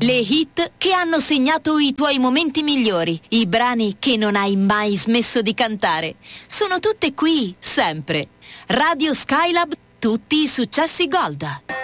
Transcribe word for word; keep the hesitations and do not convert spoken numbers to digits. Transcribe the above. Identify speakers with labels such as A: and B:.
A: Le hit che hanno segnato i tuoi momenti migliori, i brani che non hai mai smesso di cantare. Sono tutte qui, sempre. Radio Skylab, tutti i successi Gold.